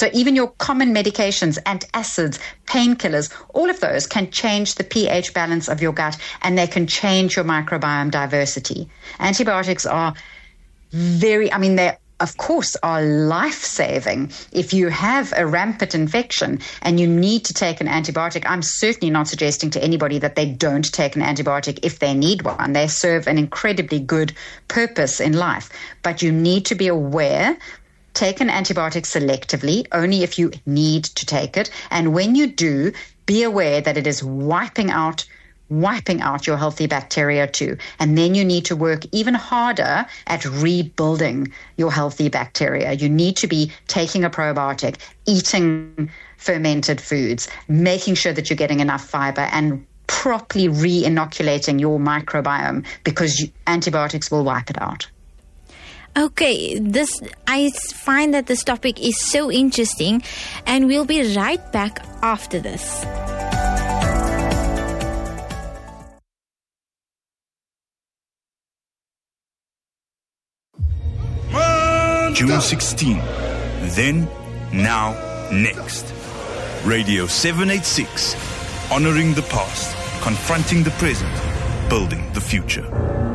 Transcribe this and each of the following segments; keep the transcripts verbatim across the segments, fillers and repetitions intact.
So even your common medications, antacids, painkillers, all of those can change the pH balance of your gut, and they can change your microbiome diversity. Antibiotics are very, I mean, they of course are life-saving. If you have a rampant infection and you need to take an antibiotic, I'm certainly not suggesting to anybody that they don't take an antibiotic if they need one. They serve an incredibly good purpose in life. But you need to be aware. Take an antibiotic selectively, only if you need to take it. And when you do, be aware that it is wiping out wiping out your healthy bacteria too. And then you need to work even harder at rebuilding your healthy bacteria. You need to be taking a probiotic, eating fermented foods, making sure that you're getting enough fiber, and properly re-inoculating your microbiome, because you, antibiotics will wipe it out. Okay, this I find that this topic is so interesting, and we'll be right back after this. June sixteenth. Then, now, next. Radio seven eighty-six. Honoring the past, confronting the present, building the future.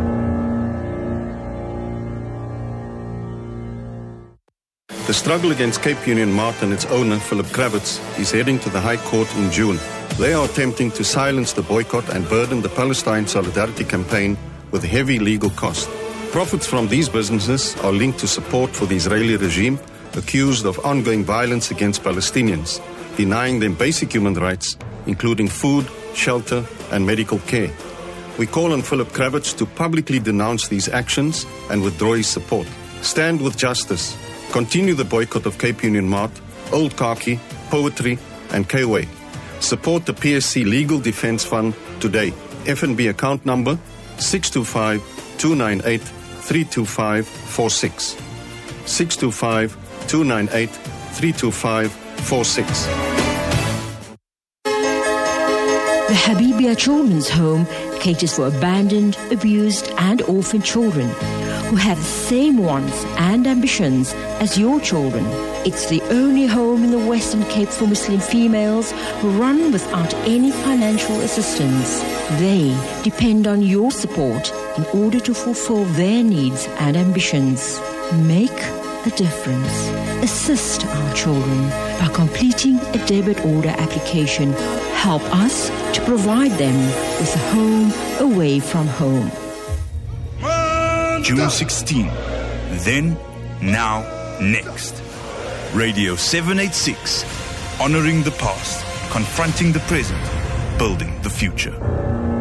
The struggle against Cape Union Mart and its owner, Philip Kravitz, is heading to the High Court in June. They are attempting to silence the boycott and burden the Palestine Solidarity Campaign with heavy legal costs. Profits from these businesses are linked to support for the Israeli regime, accused of ongoing violence against Palestinians, denying them basic human rights, including food, shelter, and medical care. We call on Philip Kravitz to publicly denounce these actions and withdraw his support. Stand with justice. Continue the boycott of Cape Union Mart, Old Khaki, Poetry, and K-Way. Support the P S C Legal Defense Fund today. F N B account number six two five, two nine eight, three two five four six. six two five, two nine eight, three two five four six. The Habibia Children's Home caters for abandoned, abused, and orphaned children who have the same wants and ambitions as your children. It's the only home in the Western Cape for Muslim females run without any financial assistance. They depend on your support in order to fulfill their needs and ambitions. Make a difference. Assist our children by completing a debit order application. Help us to provide them with a home away from home. June sixteenth. Then, now, next. Radio seven eighty-six. Honoring the past, confronting the present, building the future.